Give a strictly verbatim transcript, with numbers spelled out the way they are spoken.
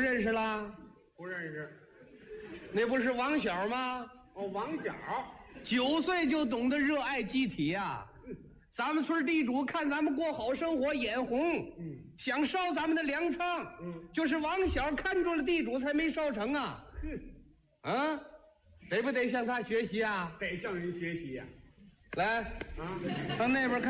认识啦？ 不认识。 那不是王小吗？ 哦，王小。 九岁就懂得热爱集体呀、嗯。咱们村地主看咱们过好生活，眼红，嗯，想烧咱们的粮仓，嗯，就是王小看住了地主，才没烧成啊。嗯，啊，得不得向他学习啊？ 得向人学习呀、 啊。来，啊，到那边看。